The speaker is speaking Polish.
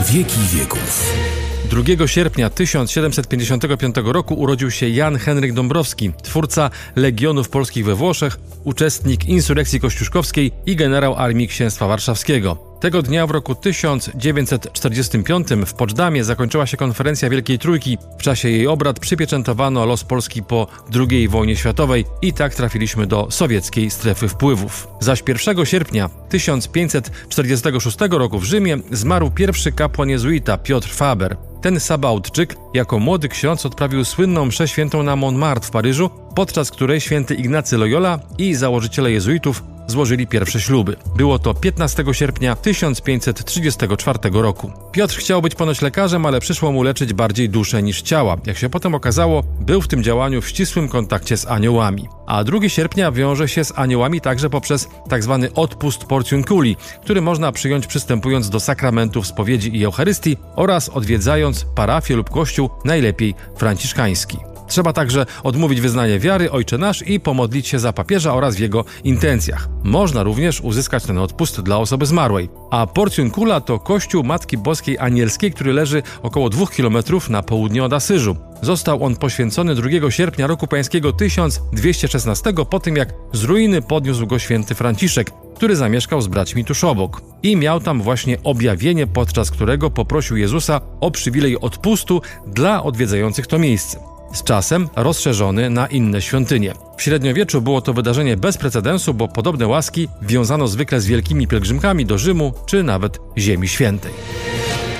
wieki wieków. 2 sierpnia 1755 roku urodził się Jan Henryk Dąbrowski, twórca Legionów Polskich we Włoszech, uczestnik insurekcji kościuszkowskiej i generał Armii Księstwa Warszawskiego. Tego dnia w roku 1945 w Poczdamie zakończyła się konferencja Wielkiej Trójki. W czasie jej obrad przypieczętowano los Polski po II wojnie światowej i tak trafiliśmy do sowieckiej strefy wpływów. Zaś 1 sierpnia 1546 roku w Rzymie zmarł pierwszy kapłan jezuita Piotr Faber. Ten Sabaudczyk jako młody ksiądz odprawił słynną mszę świętą na Montmartre w Paryżu, podczas której święty Ignacy Loyola i założyciele jezuitów złożyli pierwsze śluby. Było to 15 sierpnia 1534 roku. Piotr chciał być ponoć lekarzem, ale przyszło mu leczyć bardziej duszę niż ciała. Jak się potem okazało, był w tym działaniu w ścisłym kontakcie z aniołami. A 2 sierpnia wiąże się z aniołami także poprzez tzw. odpust portiunculi, który można przyjąć przystępując do sakramentów spowiedzi i Eucharystii oraz odwiedzając parafię lub kościół, najlepiej franciszkański. Trzeba także odmówić wyznanie wiary, Ojcze Nasz i pomodlić się za papieża oraz w jego intencjach. Można również uzyskać ten odpust dla osoby zmarłej. A Portiuncula to kościół Matki Boskiej Anielskiej, który leży około 2 km na południe od Asyżu. Został on poświęcony 2 sierpnia roku pańskiego 1216 po tym, jak z ruiny podniósł go święty Franciszek, który zamieszkał z braćmi tuż obok. I miał tam właśnie objawienie, podczas którego poprosił Jezusa o przywilej odpustu dla odwiedzających to miejsce. Z czasem rozszerzony na inne świątynie. W średniowieczu było to wydarzenie bez precedensu, bo podobne łaski wiązano zwykle z wielkimi pielgrzymkami do Rzymu czy nawet Ziemi Świętej.